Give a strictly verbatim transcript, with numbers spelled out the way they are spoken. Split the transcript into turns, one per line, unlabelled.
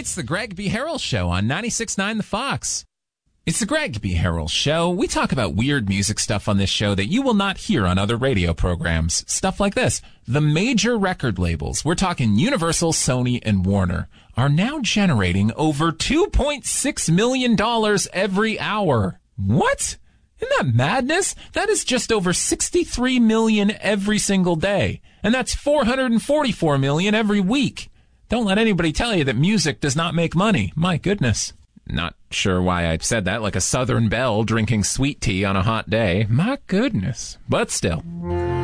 It's the Greg B. Harrell Show on ninety-six point nine The Fox. It's the Greg B. Harrell Show. We talk about weird music stuff on this show that you will not hear on other radio programs. Stuff like this. The major record labels, we're talking Universal, Sony, and Warner, are now generating over two point six million dollars every hour. What? Isn't that madness? That is just over sixty-three million dollars every single day. And that's four hundred forty-four million dollars every week. Don't let anybody tell you that music does not make money. My goodness. Not sure why I said that like a Southern belle drinking sweet tea on a hot day. My goodness. But still.